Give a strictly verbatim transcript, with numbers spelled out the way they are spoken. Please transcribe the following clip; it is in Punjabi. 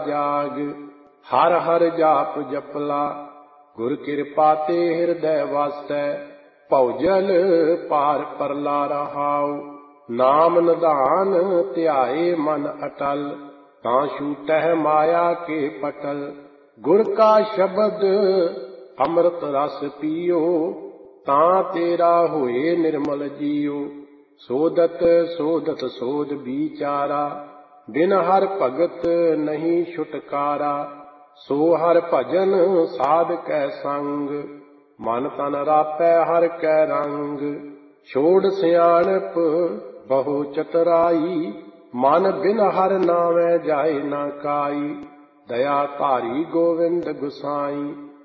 ਜਾਗ। ਹਰ ਹਰ ਜਾਪ ਜਪਲਾ, ਗੁਰ ਕਿਰਪਾ ਤੇ ਹਿਰਦੈ ਵਾਸੈ। ਭਉਜਲ ਪਾਰ ਪਰਲਾ ਰਹਾਉ, ਨਾਮ ਨਿਧਾਨ ਧਿਆਏ ਮਨ ਅਟਲ। ਤਾਂ ਛੂਟਹਿ ਮਾਇਆ ਕੇ ਪਟਲ, ਗੁਰ ਕਾ ਸ਼ਬਦ ਅੰਮ੍ਰਿਤ ਰਸ ਪੀਓ। ਤਾਂ ਤੇਰਾ ਹੋਏ ਨਿਰਮਲ ਜੀਉ। ਸੋਧਤ ਸੋਧਤ ਸੋਧ ਵਿਚਾਰਾ, ਬਿਨ ਹਰ ਭਗਤ ਨਹੀਂ ਛੁਟਕਾਰਾ। ਸੋ ਹਰ ਭਜਨ ਸਾਧ ਕੈ ਸੰਗ, ਮਨ ਤਨ ਰਾਪੈ ਹਰ ਕੈ ਰੰਗ। ਛੋੜ ਸਿਆਣਪ ਬਹੁ ਚਤੁਰਾਈ, ਮਨ ਬਿਨ ਹਰ ਨਾਵੈ ਜਾਏ ਨਾ ਕਾਈ। ਦਇਆ ਧਾਰੀ ਗੋਵਿੰਦ ਗੁਸਾਈ,